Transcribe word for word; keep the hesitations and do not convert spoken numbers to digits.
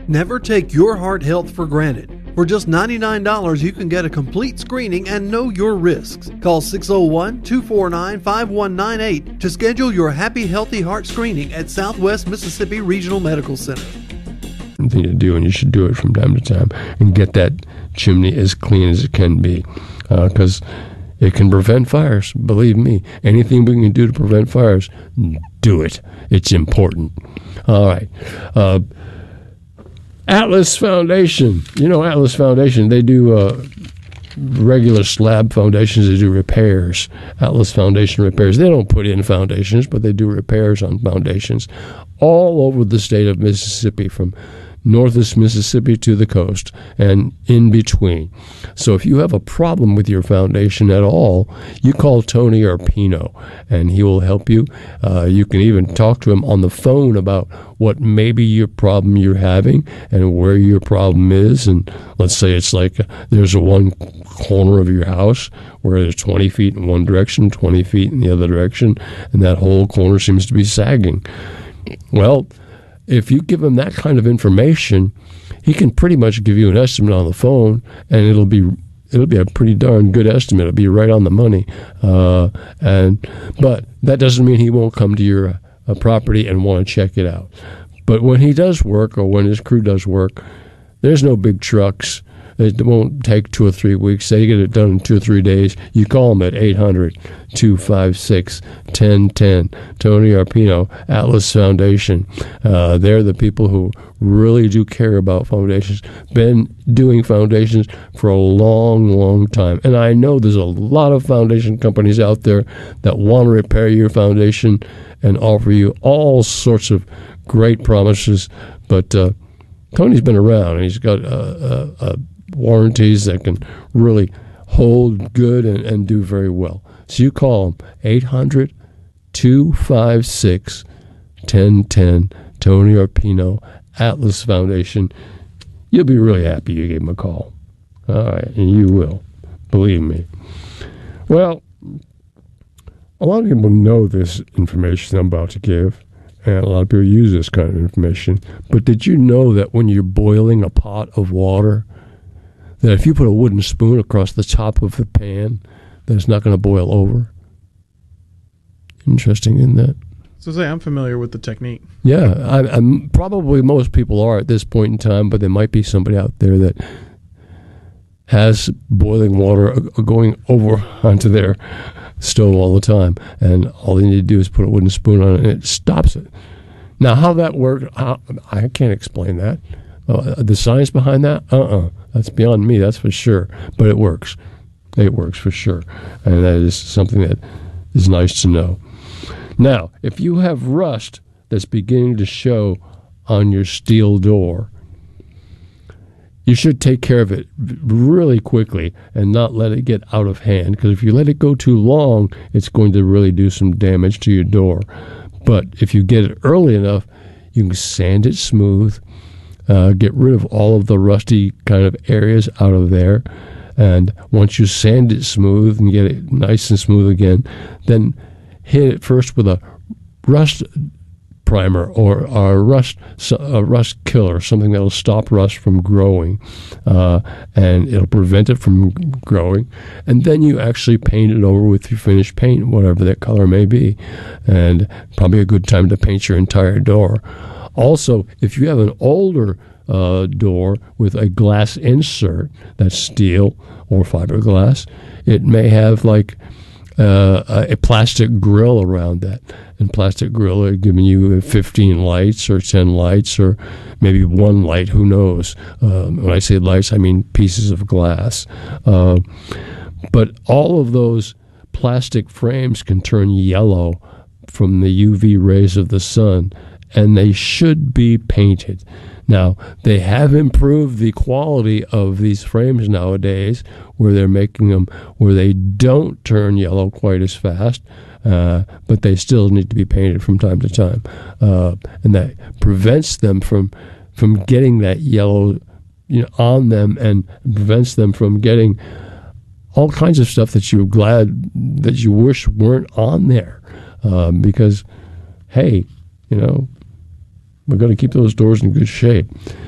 Never take your heart health for granted. For just ninety-nine dollars, you can get a complete screening and know your risks. Call six oh one, two four nine, five one nine eight to schedule your Happy Healthy Heart screening at Southwest Mississippi Regional Medical Center. Thing to do, and you should do it from time to time and get that chimney as clean as it can be, because uh, it can prevent fires. Believe me, anything we can do to prevent fires, do it. It's important. All right. Uh, Atlas Foundation. You know Atlas Foundation, they do uh, regular slab foundations. They do repairs. Atlas Foundation repairs. They don't put in foundations, but they do repairs on foundations all over the state of Mississippi, from northwest Mississippi to the coast and in between. So if you have a problem with your foundation at all, you call Tony Arpino, and he will help you. Uh, you can even talk to him on the phone about what maybe your problem you're having and where your problem is. And let's say it's like there's a one corner of your house where there's twenty feet in one direction, twenty feet in the other direction, and that whole corner seems to be sagging. Well, if you give him that kind of information, he can pretty much give you an estimate on the phone, and it'll be it'll be a pretty darn good estimate. It'll be right on the money. Uh, and but that doesn't mean he won't come to your uh, property and want to check it out. But when he does work, or when his crew does work, there's no big trucks. It won't take two or three weeks. They get it done in two or three days. You call them at eight hundred, two five six, one zero one zero. Tony Arpino, Atlas Foundation. Uh, they're the people who really do care about foundations. Been doing foundations for a long, long time. And I know there's a lot of foundation companies out there that want to repair your foundation and offer you all sorts of great promises. But uh, Tony's been around, and he's got a, a, a warranties that can really hold good and, and do very well. So you call them eight hundred, two five six, one zero one zero. Tony Arpino, Atlas Foundation. You'll be really happy you gave him a call. All right, and you will. Believe me. Well, a lot of people know this information I'm about to give, and a lot of people use this kind of information. But did you know that when you're boiling a pot of water, that if you put a wooden spoon across the top of the pan, that it's not going to boil over? Interesting, isn't that? So say I'm familiar with the technique. Yeah, I, I'm, probably most people are at this point in time, but there might be somebody out there that has boiling water going over onto their stove all the time, and all they need to do is put a wooden spoon on it, and it stops it. Now, how that works, how, I can't explain that. Uh, the science behind that, uh-uh. That's beyond me, that's for sure. But it works. It works for sure. And that is something that is nice to know. Now, if you have rust that's beginning to show on your steel door, you should take care of it really quickly and not let it get out of hand. Because if you let it go too long, it's going to really do some damage to your door. But if you get it early enough, you can sand it smooth. Uh, get rid of all of the rusty kind of areas out of there. And once you sand it smooth and get it nice and smooth again, then hit it first with a rust primer or a rust a rust killer, something that will stop rust from growing. Uh, and it'll prevent it from growing. And then you actually paint it over with your finished paint, whatever that color may be. And probably a good time to paint your entire door. Also, if you have an older uh, door with a glass insert, that's steel or fiberglass, it may have like uh, a plastic grill around that. And plastic grill are giving you fifteen lights or ten lights or maybe one light, who knows. Um, when I say lights, I mean pieces of glass. Uh, but all of those plastic frames can turn yellow from the U V rays of the sun, and they should be painted. Now, they have improved the quality of these frames nowadays, where they're making them where they don't turn yellow quite as fast, uh, but they still need to be painted from time to time. Uh, and that prevents them from from getting that yellow, you know, on them, and prevents them from getting all kinds of stuff that you're glad, that you wish weren't on there. Um, because, hey, you know, we're going to keep those doors in good shape.